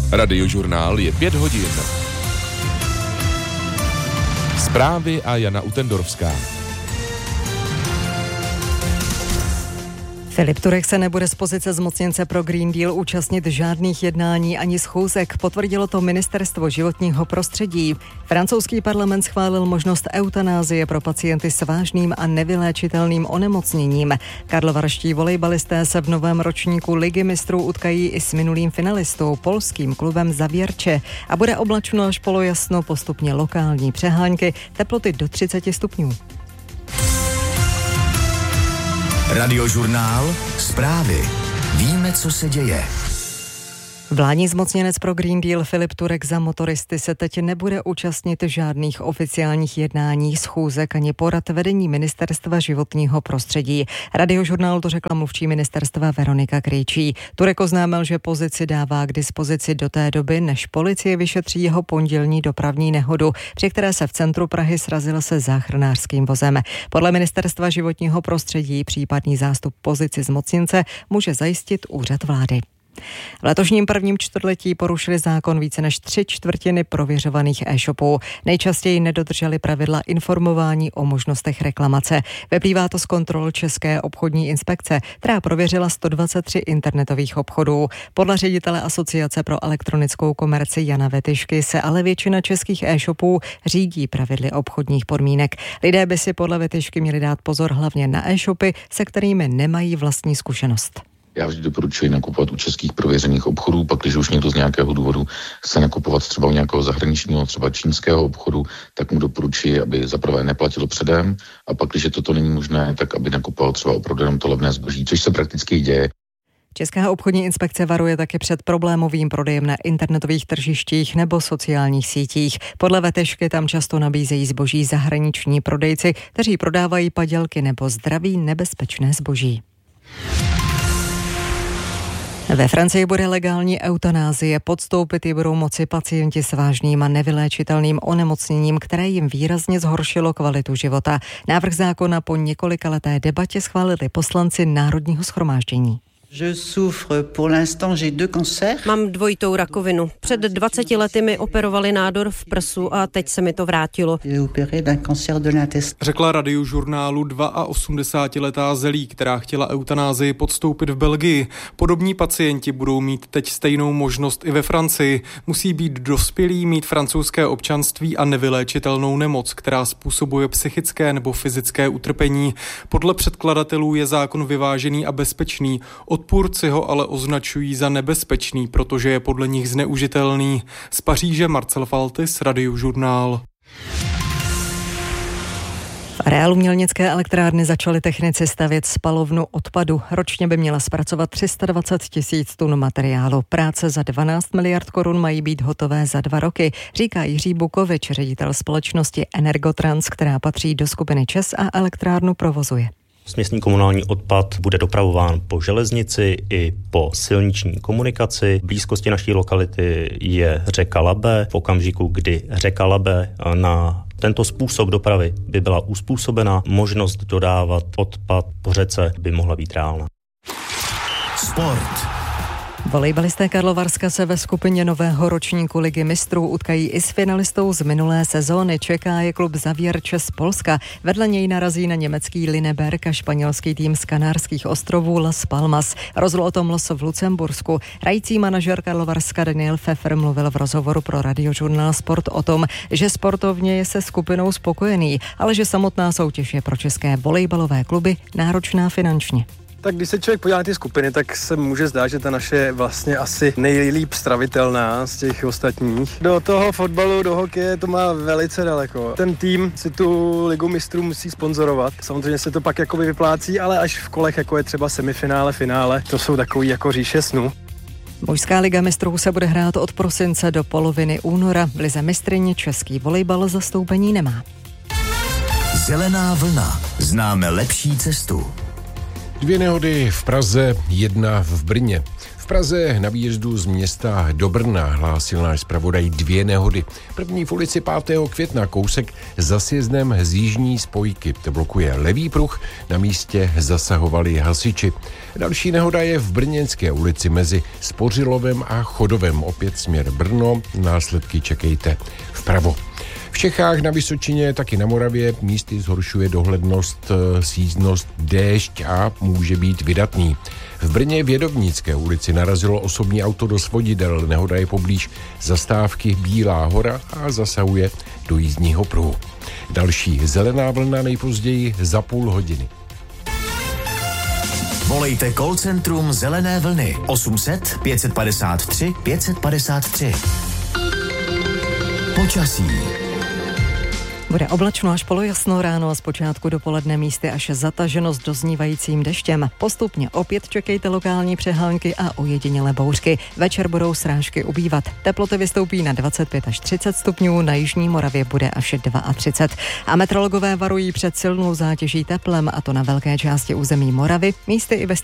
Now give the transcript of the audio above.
Radiožurnál je 5 hodin. Zprávy a Jana Utendorovská. Filip Turek se nebude z pozice zmocněnce pro Green Deal účastnit žádných jednání ani schůzek, potvrdilo to Ministerstvo životního prostředí. Francouzský parlament schválil možnost eutanázie pro pacienty s vážným a nevyléčitelným onemocněním. Karlovarští volejbalisté se v novém ročníku Ligy mistrů utkají i s minulým finalistou, polským klubem Zawiercie, a bude oblačno až polojasno, postupně lokální přehánky, teploty do 30 stupňů. Radiožurnál, zprávy. Víme, co se děje. Vládní zmocněnec pro Green Deal Filip Turek za motoristy se teď nebude účastnit žádných oficiálních jednání, schůzek ani porad vedení Ministerstva životního prostředí. Radiožurnál to řekla mluvčí ministerstva Veronika Krejčí. Turek oznámil, že pozici dává k dispozici do té doby, než policie vyšetří jeho pondělní dopravní nehodu, při které se v centru Prahy srazil se záchranářským vozem. Podle Ministerstva životního prostředí případný zástup pozici zmocněnce může zajistit úřad vlády. V letošním prvním čtvrtletí porušili zákon více než 3/4 prověřovaných e-shopů. Nejčastěji nedodrželi pravidla informování o možnostech reklamace. Vyplývá to z kontrol České obchodní inspekce, která prověřila 123 internetových obchodů. Podle ředitele Asociace pro elektronickou komerci Jana Vetyšky se ale většina českých e-shopů řídí pravidly obchodních podmínek. Lidé by si podle Vetyšky měli dát pozor hlavně na e-shopy, se kterými nemají vlastní zkušenost. Já vždy doporučuji nakupovat u českých prověřených obchodů, pak když už někdo z nějakého důvodu chce nakupovat třeba u nějakého zahraničního, třeba čínského obchodu, tak mu doporučuji, aby zaprvé neplatilo předem, a pak, když toto není možné, tak aby nakupoval třeba opravdu jenom to levné zboží, což se prakticky děje. Česká obchodní inspekce varuje taky před problémovým prodejem na internetových tržištích nebo sociálních sítích. Podle Vetyšky tam často nabízejí zboží zahraniční prodejci, kteří prodávají padělky nebo zdraví nebezpečné zboží. Ve Francii bude legální eutanázie, podstoupit ji budou moci pacienti s vážným a nevyléčitelným onemocněním, které jim výrazně zhoršilo kvalitu života. Návrh zákona po několikaleté debatě schválili poslanci Národního shromáždění. Mám dvojitou rakovinu. Před 20 lety mi operovali nádor v prsu a teď se mi to vrátilo. Řekla Radiožurnálu 82letá Zelí, která chtěla eutanázii podstoupit v Belgii. Podobní pacienti budou mít teď stejnou možnost i ve Francii. Musí být dospělí, mít francouzské občanství a nevyléčitelnou nemoc, která způsobuje psychické nebo fyzické utrpení. Podle předkladatelů je zákon vyvážený a bezpečný. Odpůrci ho ale označují za nebezpečný, protože je podle nich zneužitelný. Z Paříže Marcel Faltis, Radiožurnál. V areálu Mělnické elektrárny začali technici stavět spalovnu odpadu. Ročně by měla zpracovat 320 000 tun materiálu. Práce za 12 miliard korun mají být hotové za 2 roky, říká Jiří Bukovič, ředitel společnosti Energotrans, která patří do skupiny ČEZ a elektrárnu provozuje. Směsný komunální odpad bude dopravován po železnici i po silniční komunikaci. V blízkosti naší lokality je řeka Labe. V okamžiku, kdy řeka Labe na tento způsob dopravy by byla uspůsobena, možnost dodávat odpad po řece by mohla být reálná. Sport. Volejbalisté Karlovarska se ve skupině nového ročníku Ligy mistrů utkají i s finalistou z minulé sezóny. Čeká je klub Zawiercie z Polska. Vedle něj narazí na německý Lineberg a španělský tým z Kanárských ostrovů Las Palmas. Rozhodl o tom los v Lucembursku. Hrající manažer Karlovarska Daniel Pfeffer mluvil v rozhovoru pro Radiožurnál Sport o tom, že sportovně je se skupinou spokojený, ale že samotná soutěž je pro české volejbalové kluby náročná finančně. Tak když se člověk podívá na ty skupiny, tak se může zdát, že ta naše je vlastně asi nejlíp stravitelná z těch ostatních. Do toho fotbalu, do hokeje to má velice daleko. Ten tým si tu Ligu mistrů musí sponzorovat. Samozřejmě se to pak jakoby vyplácí, ale až v kolech, jako je třeba semifinále, finále, to jsou takový jako říše snů. Mužská liga mistrů se bude hrát od prosince do poloviny února. V lize mistryně český volejbal zastoupení nemá. Zelená vlna. Známe lepší cestu. 2 nehody v Praze, 1 v Brně. V Praze na výjezdu z města do Brna hlásil náš zpravodaj 2 nehody. První v ulici 5. května, kousek za sjezdem z jižní spojky. To blokuje levý pruh, na místě zasahovali hasiči. Další nehoda je v Brněnské ulici mezi Spořilovem a Chodovem. Opět směr Brno, následky čekejte vpravo. V Čechách, na Vysočině, taky na Moravě místy zhoršuje dohlednost, sjízdnost, déšť a může být vydatný. V Brně v Jedovnické ulici narazilo osobní auto do svodidel. Nehoda je poblíž zastávky Bílá hora a zasahuje do jízdního pruhu. Další zelená vlna nejpozději za půl hodiny. Volejte call centrum Zelené vlny 800 553 553. Počasí. Bude oblačno až polojasno, ráno a zpočátku dopoledne místy až zataženo s doznívajícím deštěm. Postupně opět čekejte lokální přehánky a ojedinělé bouřky. Večer budou srážky ubývat. Teploty vystoupí na 25 až 30 stupňů, na jižní Moravě bude až 32. A meteorologové varují před silnou zátěží teplem, a to na velké části území Moravy, místy i ve